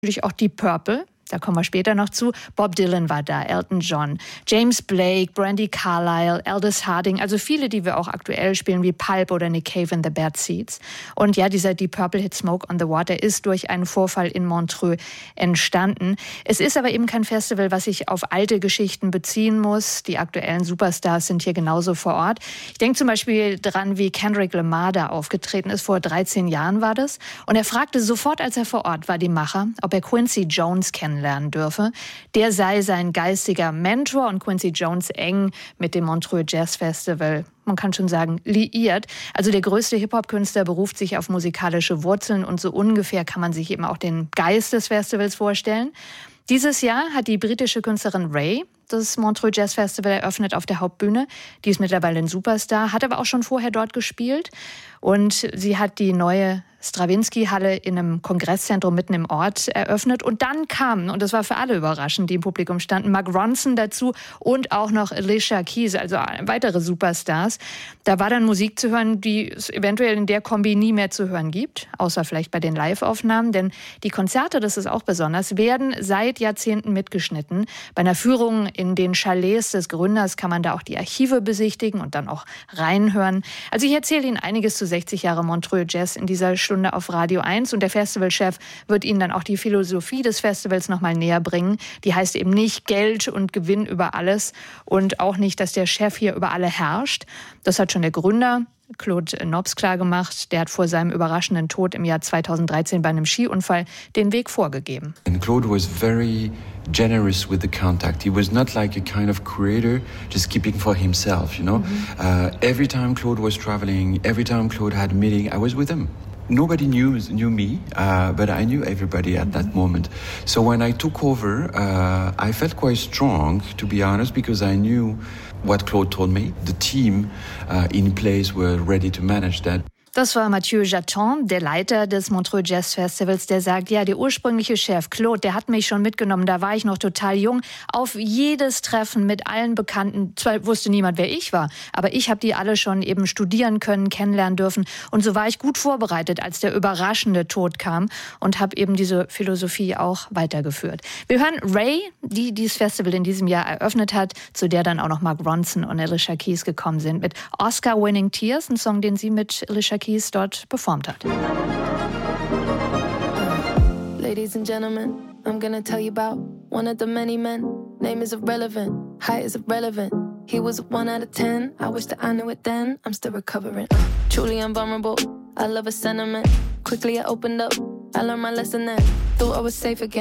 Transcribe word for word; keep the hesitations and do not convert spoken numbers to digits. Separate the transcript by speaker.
Speaker 1: Natürlich auch Deep Purple. Da kommen wir später noch zu. Bob Dylan war da, Elton John, James Blake, Brandi Carlile, Aldous Harding, also viele, die wir auch aktuell spielen, wie Pulp oder Nick Cave and the Bad Seeds. Und ja, dieser Deep Purple-Hit Smoke on the Water ist durch einen Vorfall in Montreux entstanden. Es ist aber eben kein Festival, was sich auf alte Geschichten beziehen muss. Die aktuellen Superstars sind hier genauso vor Ort. Ich denke zum Beispiel dran, wie Kendrick Lamar da aufgetreten ist. Vor dreizehn Jahren war das. Und er fragte sofort, als er vor Ort war, die Macher, ob er Quincy Jones kennenlernen dürfe. Der sei sein geistiger Mentor und Quincy Jones eng mit dem Montreux Jazz Festival, man kann schon sagen, liiert. Also der größte Hip-Hop-Künstler beruft sich auf musikalische Wurzeln und so ungefähr kann man sich eben auch den Geist des Festivals vorstellen. Dieses Jahr hat die britische Künstlerin Ray das Montreux Jazz Festival eröffnet auf der Hauptbühne. Die ist mittlerweile ein Superstar, hat aber auch schon vorher dort gespielt. Und sie hat die neue Stravinsky-Halle in einem Kongresszentrum mitten im Ort eröffnet. Und dann kamen, und das war für alle überraschend, die im Publikum standen, Mark Ronson dazu und auch noch Alicia Keys, also weitere Superstars. Da war dann Musik zu hören, die es eventuell in der Kombi nie mehr zu hören gibt, außer vielleicht bei den Live-Aufnahmen. Denn die Konzerte, das ist auch besonders, werden seit Jahrzehnten mitgeschnitten. Bei einer Führung in den Chalets des Gründers kann man da auch die Archive besichtigen und dann auch reinhören. Also ich erzähle Ihnen einiges zu sechzig Jahre Montreux Jazz in dieser Stunde auf Radio eins. Und der Festivalchef wird Ihnen dann auch die Philosophie des Festivals noch mal näher bringen. Die heißt eben nicht Geld und Gewinn über alles und auch nicht, dass der Chef hier über alle herrscht. Das hat schon der Gründer Claude Nobs klargemacht. Der hat vor seinem überraschenden Tod im Jahr zweitausenddreizehn bei einem Skiunfall den Weg vorgegeben.
Speaker 2: And Claude was very generous with the contact. He was not like a kind of creator just keeping for himself, you know. Mm-hmm. Uh, every time Claude was traveling, every time Claude had a meeting, I was with him. Nobody knew knew me, uh, but I knew everybody at that moment. So when I took over, uh, I felt quite strong, to be honest, because I knew what Claude told me. The team uh, in place were ready to manage that.
Speaker 1: Das war Mathieu Jaton, der Leiter des Montreux Jazz Festivals, der sagt, ja, der ursprüngliche Chef Claude, der hat mich schon mitgenommen, da war ich noch total jung, auf jedes Treffen mit allen Bekannten. Zwar wusste niemand, wer ich war, aber ich habe die alle schon eben studieren können, kennenlernen dürfen. Und so war ich gut vorbereitet, als der überraschende Tod kam und habe eben diese Philosophie auch weitergeführt. Wir hören Ray, die dieses Festival in diesem Jahr eröffnet hat, zu der dann auch noch Mark Ronson und Alicia Keys gekommen sind, mit Oscar-Winning Tears, ein Song, den sie mit Alicia Keys dort performt hat.
Speaker 3: Ladies and gentlemen, I'm gonna tell you about one of the many men. Name is irrelevant, height is irrelevant. He was a one out of ten. I wish that I knew it then. I'm still recovering. Truly invulnerable. I love a sentiment. Quickly I opened up. I learned my lesson then. Thought I was safe again.